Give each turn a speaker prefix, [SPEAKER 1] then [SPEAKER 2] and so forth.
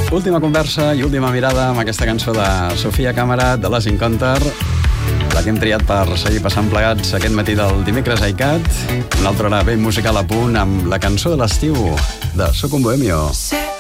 [SPEAKER 1] Última conversa i última mirada amb aquesta cançó de Sofia Cámara, de Les Encounter, la que hem triat per seguir passant plegats aquest matí del dimecres a ICAT. Una altra hora ben musical a punt amb la cançó de l'estiu de Soc un Bohemio.